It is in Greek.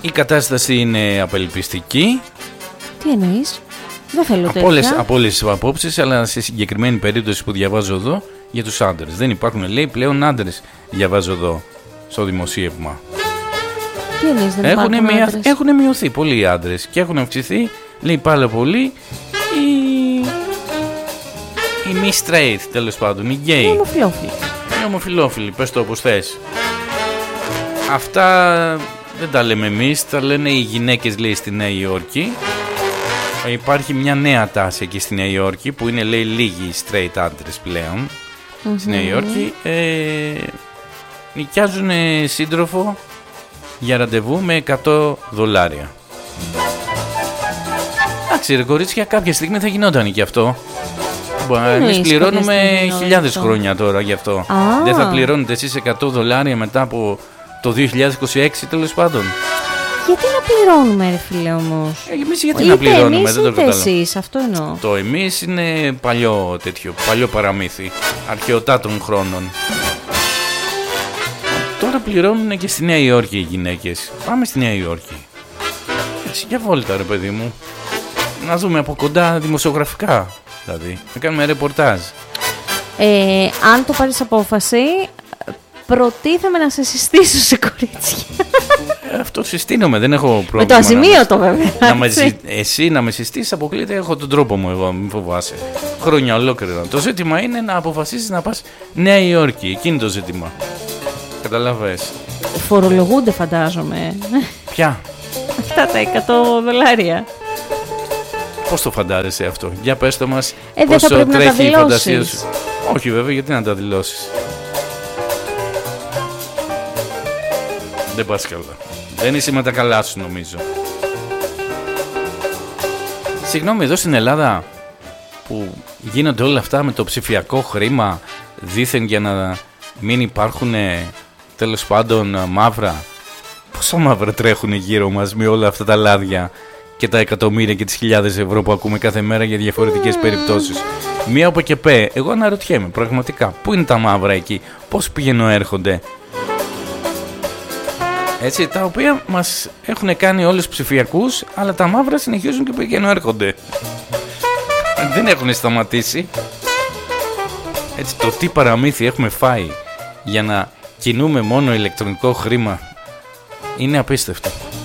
Η κατάσταση είναι απελπιστική. Τι εννοείς? Δεν θέλω τέτοια. Από όλες τις απόψεις, αλλά σε συγκεκριμένη περίπτωση που διαβάζω εδώ, για τους άντρες. Δεν υπάρχουν, λέει, πλέον άντρες, διαβάζω εδώ στο δημοσίευμα. Τι εννοείς, δεν υπάρχουν άντρες? Έχουν μειωθεί πολλοί οι άντρες και έχουν αυξηθεί, λέει, πάρα πολύ οι μη straight, τέλος πάντων, οι gay. Οι ομοφυλόφιλοι, πες το όπως θες. Αυτά δεν τα λέμε εμείς, τα λένε οι γυναίκες, λέει, στη Νέα Υόρκη. Υπάρχει μια νέα τάση εκεί στη Νέα Υόρκη που είναι, λέει, λίγοι straight άντρες πλέον. Στη Νέα Υόρκη νοικιάζουν σύντροφο για ραντεβού με $100. Εντάξει ρε κορίτσια, κάποια στιγμή θα γινόταν και αυτό. Εμείς πληρώνουμε χιλιάδες χρόνια τώρα γι' αυτό. Δεν θα πληρώνετε εσείς $100 μετά από το 2026, τέλος πάντων? Γιατί να πληρώνουμε, ρε φίλε, όμως? Εμείς γιατί να πληρώνουμε, εμείς, δεν το καταλαβαίνω. Εσείς, αυτό εννοώ. Το εμείς είναι παλιό παραμύθι, αρχαιοτά των χρόνων. Τώρα πληρώνουν και στη Νέα Υόρκη οι γυναίκες. Πάμε στη Νέα Υόρκη. Έτσι, για βόλτα ρε παιδί μου. Να δούμε από κοντά δημοσιογραφικά, δηλαδή. Να κάνουμε ρεπορτάζ. Αν το πάρεις απόφαση, προτίθεμαι να σε συστήσω σε κορίτσια. Αυτό συστήνομαι, δεν έχω πρόβλημα. Με το αζημίωτο βέβαια. Εσύ να με συστήσεις, αποκλείται, έχω τον τρόπο μου εγώ, μην φοβάσαι. Χρόνια ολόκληρα. Το ζήτημα είναι να αποφασίσεις να πας Νέα Υόρκη. Εκείνη το ζήτημα. Καταλαβες. Φορολογούνται, φαντάζομαι. Ποια? Αυτά τα $100. Πώς το φαντάζεσαι αυτό? Για πες το μας, πόσο τρέχει η φαντασία σου? Όχι βέβαια, γιατί να τα δηλώσεις? Δεν πας καλά. Δεν είσαι με τα καλά σου, νομίζω. Συγγνώμη, εδώ στην Ελλάδα που γίνονται όλα αυτά με το ψηφιακό χρήμα, δήθεν για να μην υπάρχουν, τέλος πάντων, μαύρα. Πόσα μαύρα τρέχουν γύρω μας με όλα αυτά τα λάδια και τα εκατομμύρια και τις χιλιάδες ευρώ που ακούμε κάθε μέρα για διαφορετικές περιπτώσεις. Μία από και πέ, εγώ αναρωτιέμαι πραγματικά, πού είναι τα μαύρα εκεί, πώς πηγαίνουν έρχονται? Έτσι, τα οποία μας έχουν κάνει όλους ψηφιακούς, αλλά τα μαύρα συνεχίζουν και πηγαίνουν έρχονται. Δεν έχουν σταματήσει. Έτσι, το τι παραμύθι έχουμε φάει για να κινούμε μόνο ηλεκτρονικό χρήμα είναι απίστευτο.